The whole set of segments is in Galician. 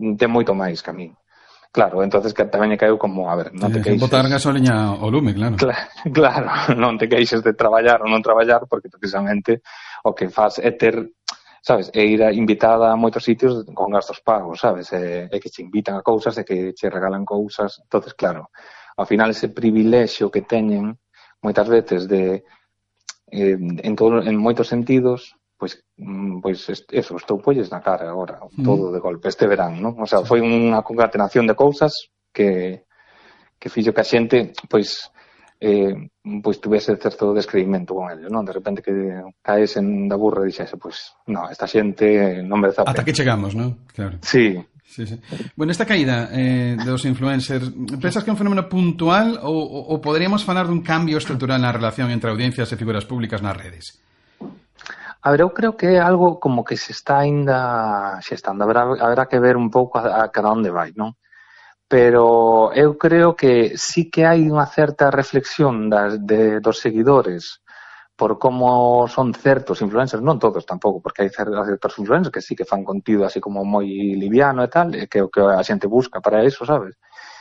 ten moito máis que a min. Claro, entonces que tamén lle caeu como, a ver, non te queixes. Botar gasoliña ao lume, claro. Claro, non te queixes de traballar ou non traballar, porque precisamente o que faz é ter, sabes, é ir invitada a moitos sitios con gastos pagos, sabes, é que che invitan a cousas e que che regalan cousas. Entonces, claro, ao final ese privilexio que teñen moitas veces de en moitos sentidos, pois eso, estou polles na cara agora, todo de golpe, este verán, non? O sea, foi unha concatenación de cousas que fixo que a xente, pois tuvese certo descreimento con ello, non? De repente que caesen da burra e dixese, pois, non, esta xente non merece a pena. Ata que chegamos, non? Claro. Sí. Bueno, esta caída dos influencers, pensas que é un fenómeno puntual ou poderíamos falar dun cambio estrutural na relación entre audiencias e figuras públicas nas redes? A ver, eu creo que é algo como que se está ainda xestando. Haberá que ver un pouco a cada onde vai, non? Pero eu creo que sí que hai unha certa reflexión dos seguidores por como son certos influencers, non todos tampouco, porque hai certos influencers que sí que fan contido así como moi liviano e tal, que é o que a xente busca para eso, sabes?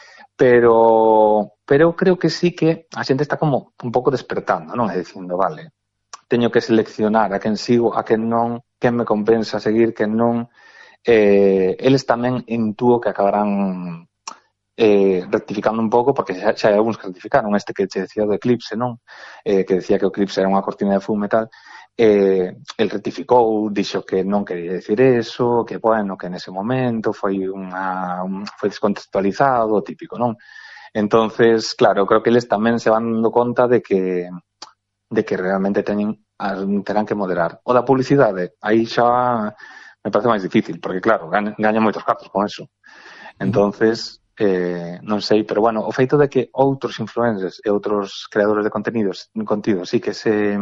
Pero eu creo que sí que a xente está como un pouco despertando, non? E dicindo, vale, teño que seleccionar a quen sigo, a quen non, quen me compensa seguir, quen non. Eles tamén intúo que acabarán rectificando un pouco, porque xa hai algúns que rectificaron, este que che decía do eclipse, non? Que decía que o eclipse era unha cortina de fume e tal. El rectificou, dixo que non quería decir eso, que bueno, que nese momento foi descontextualizado, típico, non? Entonces, claro, creo que eles tamén se van dando conta de que realmente terán que moderar. O da publicidade, aí xa me parece máis difícil, porque claro, gañan moitos cartos con eso. Entonces, non sei, pero bueno, o feito de que outros influencers e outros creadores de contido sí que se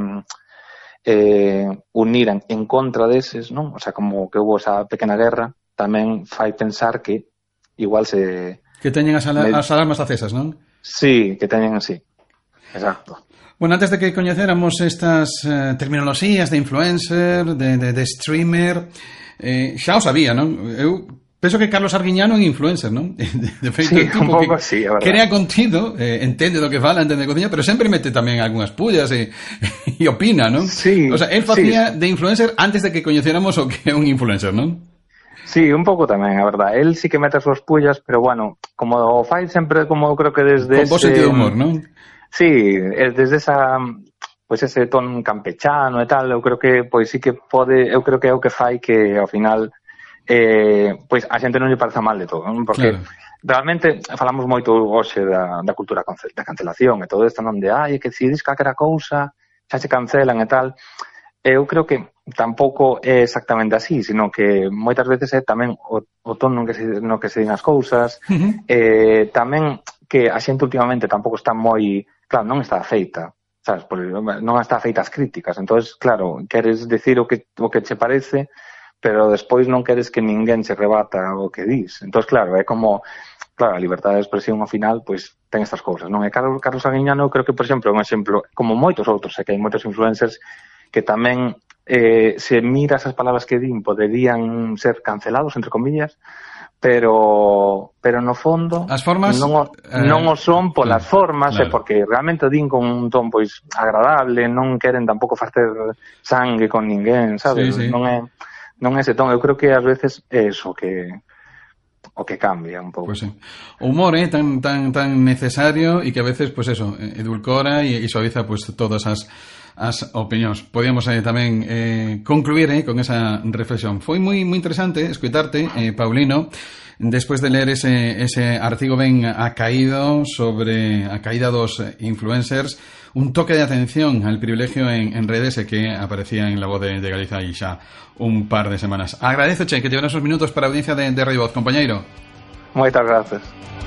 uniran en contra deses, non? O sea, como que houve esa pequena guerra, tamén fai pensar que igual se... Que teñen as alarmas acesas, non? Sí, que teñen así. Exacto. Bueno, antes de que coñecéramos estas terminoloxías de influencer, de streamer, xa o sabía, non? Eu penso que Carlos Arguiñano é influencer, non? De feito, sí, un pouco así, a verdade. Crea contido, entende do que fala, entende de cociña, pero sempre mete tamén algunhas pullas e opina, non? Sí. O sea, él facía de influencer antes de que coñecéramos o que é un influencer, non? Sí, un pouco tamén, a verdade. Él sí que mete as súas pullas, pero bueno, como o fai sempre, como creo que desde con bo sentido de humor, non? Sí, desde ese ton campechano e tal, eu creo que pois sí que pode, eu creo que é o que fai que ao final pois a xente non lle pareza mal de todo, non? Porque realmente falamos moito hoxe da cultura da cancelación e todo isto, non? De, é que se dis calquera cousa xa se cancelan e tal. Eu creo que tampouco é exactamente así, sino que moitas veces é tamén o ton no que se din as cousas, tamén que a xente últimamente tampouco está moi... Claro, non está feita, sabes? Non está feita as críticas. Entonces, claro, queres decir o que che parece, pero despois non queres que ninguén se rebata o que dis. Entonces, claro, é como... Claro, a liberdade de expresión ao final, pois, ten estas cousas, non? E Carlos Arguiñano, creo que, por exemplo, é un exemplo, como moitos outros, que hai moitos influencers que tamén, se miras as palabras que din, poderían ser cancelados, entre comillas, pero no fondo as formas non o son polas formas, claro. Porque realmente din con un ton pois agradable, non queren tampouco facer sangue con ninguén, sabes? Sí. Non é ese ton. Eu creo que ás veces é eso o que cambia un pouco. Pues sí. O humor é tan necesario e que a veces, pues eso, edulcora e suaviza pues todas as opinións. Podíamos tamén concluir con esa reflexión. Foi moi interesante escoitarte, Paulino, despois de ler ese artigo ben acaído sobre a caída dos influencers, un toque de atención al privilegio en redes que aparecía en La Voz de Galicia aí xa un par de semanas. Agradezoche que te esos minutos para a audiencia de Radio Voz, compañeiro. Moitas gracias.